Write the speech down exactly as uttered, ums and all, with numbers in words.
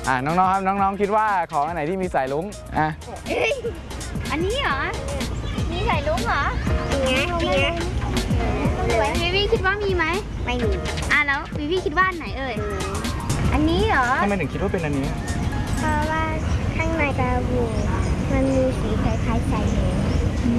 อ่าน้องๆครับน้องๆคิดว่าของอันไหนที่มีสายลุ้งอ่ะอันนี้เหรอมีสายลุ้งเหรอนี่ไงนี่ไงวิวี่คิดว่ามีไหมไม่มีอ่ะแล้ววิวี่คิดว่าอันไหนเอ่ยอันนี้เหรอทำไมถึงคิดว่าเป็นอันนี้เพราะว่าข้างในกระบุงมันมีสีคล้ายๆสายลุ้ง